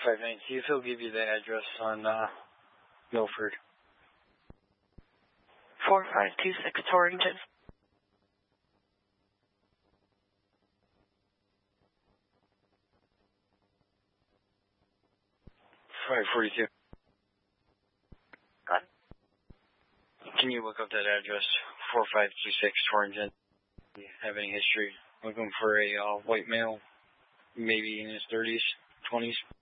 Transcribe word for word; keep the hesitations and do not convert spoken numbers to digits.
five nine. See if he'll give you the address on uh, Milford. four five two six Torrington. five forty-two. Got it. Can you look up that address? four five two six Torrington. Have any history? Looking for a uh, white male, maybe in his thirties, twenties.